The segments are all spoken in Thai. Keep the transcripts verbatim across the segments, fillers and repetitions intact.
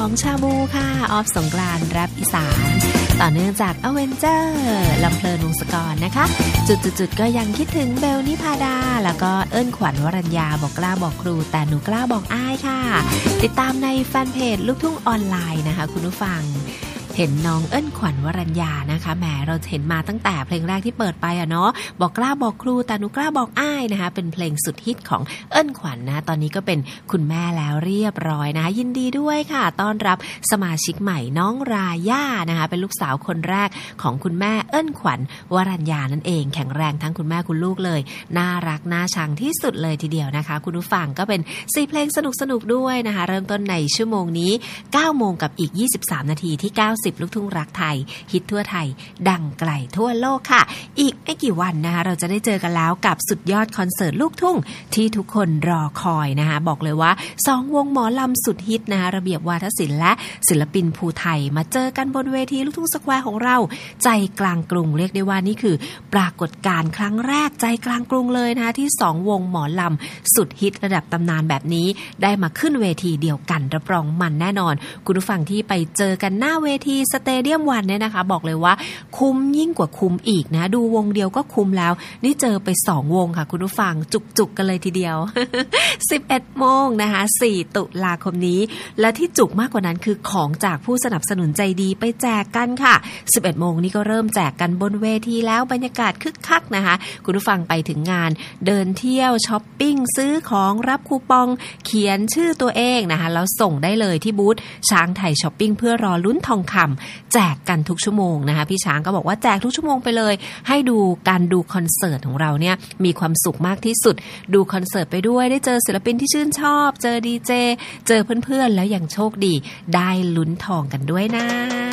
ของชาบูค่ะออฟสงกรานต์แรปอีสานต่อเนื่องจากอเวนเจอร์ลำเพลินวงศกรนะคะจุดๆๆก็ยังคิดถึงเบลนิพาดาแล้วก็เอิ้นขวัญวรัญญาบอกกล้าบอกครูแต่หนูกล้าบอกอ้ายค่ะติดตามในแฟนเพจลูกทุ่งออนไลน์นะคะคุณผู้ฟังเห็นน้องเอิ้นขวัญวรัญญานะคะแหมเราเห็นมาตั้งแต่เพลงแรกที่เปิดไปอ่ะเนาะบอกกล้าบอกครูแต่หนูกล้าบอกอ้ายนะคะเป็นเพลงสุดฮิตของเอิ้นขวัญ น, นะตอนนี้ก็เป็นคุณแม่แล้วเรียบร้อยนะคะยินดีด้วยค่ะต้อนรับสมาชิกใหม่น้องราย่านะคะเป็นลูกสาวคนแรกของคุณแม่เอิ้นขวัญวรัญญานั่นเองแข็งแรงทั้งคุณแม่คุณลูกเลยน่ารักน่าชังที่สุดเลยทีเดียวนะคะคุณผู้ฟังก็เป็นสี่เพลงสนุกๆด้วยนะคะเริ่มต้นในชั่วโมงนี้เก้าโมงกับอีกยี่สิบสามนาทีที่เก้าสิบลูกทุ่งรักไทยฮิตทั่วไทยดังไกลทั่วโลกค่ะอีกไม่กี่วันนะคะเราจะได้เจอกันแล้วกับสุดยอดคอนเสิร์ตลูกทุ่งที่ทุกคนรอคอยนะคะบอกเลยว่าสองวงหมอลำสุดฮิตนะคะระเบียบวาทศิลป์และศิลปินภูไทยมาเจอกันบนเวทีลูกทุ่งสแควร์ของเราใจกลางกรุงเรียกได้ว่านี่คือปรากฏการณ์ครั้งแรกใจกลางกรุงเลยนะคะที่สองวงหมอลำสุดฮิตระดับตำนานแบบนี้ได้มาขึ้นเวทีเดียวกันรับรองมันแน่นอนคุณผู้ฟังที่ไปเจอกันหน้าเวทีสเตเดียมวันเนี่ยนะคะบอกเลยว่าคุ้มยิ่งกว่าคุ้มอีกนะดูวงเดียวก็คุ้มแล้วนี่เจอไปสองวงค่ะคุณผู้ฟังจุกๆกันเลยทีเดียว สิบเอ็ดโมงนะคะสี่ตุลาคมนี้และที่จุกมากกว่านั้นคือของจากผู้สนับสนุนใจดีไปแจกกันค่ะสิบเอ็ดโมงนี้ก็เริ่มแจกกันบนเวทีแล้วบรรยากาศคึกคักนะคะคุณผู้ฟังไปถึงงานเดินเที่ยวช้อปปิ้งซื้อของรับคูปองเขียนชื่อตัวเองนะคะแล้วส่งได้เลยที่บูธช้างไทยช้อปปิ้งเพื่อรอลุ้นทองคำแจกกันทุกชั่วโมงนะคะพี่ช้างก็บอกว่าแจกทุกชั่วโมงไปเลยให้ดูการดูคอนเสิร์ตของเราเนี่ยมีความสุขมากที่สุดดูคอนเสิร์ตไปด้วยได้เจอศิลปินที่ชื่นชอบเจอดีเจเจอเพื่อนๆแล้วยังโชคดีได้ลุ้นทองกันด้วยนะ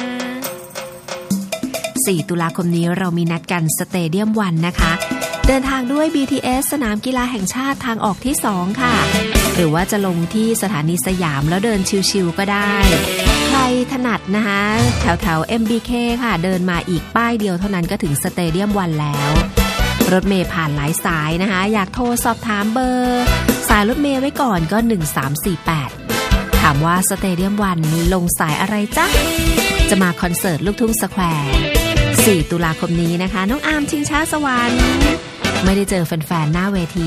สี่ตุลาคมนี้เรามีนัดกันสเตเดียมวันนะคะเดินทางด้วย บี ที เอส สนามกีฬาแห่งชาติทางออกที่สองค่ะหรือว่าจะลงที่สถานีสยามแล้วเดินชิลๆก็ได้ใครถนัดนะคะแถวๆ เอ็ม บี เค ค่ะเดินมาอีกป้ายเดียวเท่านั้นก็ถึงสเตเดียมวันแล้วรถเมล์ผ่านหลายสายนะคะอยากโทรสอบถามเบอร์สายรถเมล์ไว้ก่อนก็หนึ่งสามสี่แปดถามว่าสเตเดียมวันลงสายอะไรจ๊ะจะมาคอนเสิร์ตลูกทุ่งสแควร์สี่ตุลาคมนี้นะคะน้องอาร์มชิงช้าสวรรค์ไม่ได้เจอแฟนๆหน้าเวที